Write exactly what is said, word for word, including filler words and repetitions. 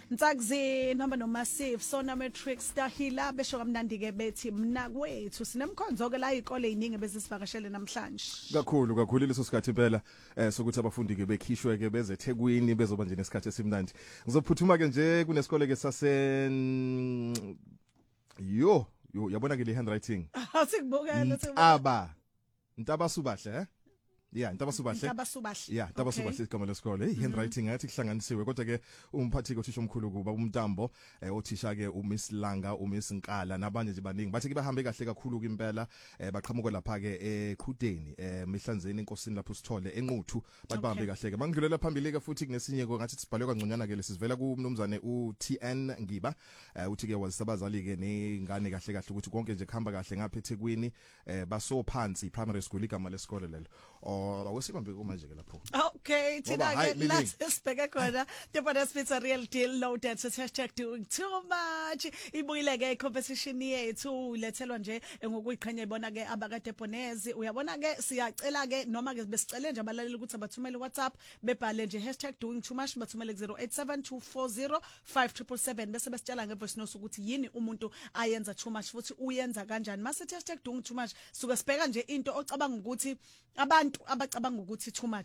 Ntsakuzini noma no Massive Sona Matrix Tahila besho kamnandi ke bethi mina kwethu sinemkhonzo ke la izikole eziningi bezisivakashele namhlanje. Kakhulu kakhulu leso sikhathi impela eh sokuthi abafundi ke bekhishwe ke beze eThekwini bezoba nje nesikhathi esimnandi. Ngizophuthuma ke nje kunesikole ke sase yo yo yabona ke le handwriting. Asikubukela aba Ntaba Subahle eh Yeah, Ntaba Subahle. Ntaba Subahle. Yeah, Ntaba Subahle igama lesikole. Hey, handwriting ngathi kuhlanganisiwe kodwa ke umphathi ke uthisha omkhulu kuba umntambo eh othisha ke uMiss Langa, uMiss Nkala nabanye nje baningi. Bathi ke bahambe kahle kakhulu kimpela eh baqhamuka lapha ke eQhudeni eh Mihlanzeni inkosini lapho sithole enquthu bathi bahambe kahle ke. Mangidlulela phambili ke futhi kunesinye ko ngathi sibhalwe kangconyana ke lesivela kumnumzane uT N Ngiba eh uthi ke wazisabazali ke nengane kahle kahle ukuthi konke nje kuhamba kahle ngapha eThekwini eh baso phansi primary school igama lesikole lelo. Awusibambe kumanje ke lapho. Okay, thina ke let's sibheke khona the bonus pizza real deal loaded so hashtag doing too much. Ibuyile ke competition yethu lethelwa nje ngokuyiqhenya ibona ke abakade bonezi uyabona ke siyacela ke noma ke besicele nje abalaleli ukuthi abathumele WhatsApp bebhale nje hashtag doing too much bathumele zero eight seven two four zero five seven seven seven bese besitshela ngevoice note ukuthi yini umuntu ayenza too much futhi uyenza kanjani mase hashtag doing too much suka sibheka nje into ocabanga ukuthi abantu abacabanga ukuthi too much